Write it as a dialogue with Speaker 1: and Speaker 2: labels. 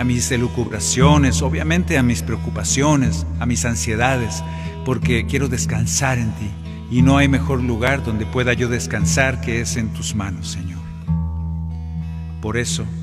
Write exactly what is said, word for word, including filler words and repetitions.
Speaker 1: a mis elucubraciones, obviamente a mis preocupaciones, a mis ansiedades, porque quiero descansar en ti. Y no hay mejor lugar donde pueda yo descansar que es en tus manos, Señor. Por eso,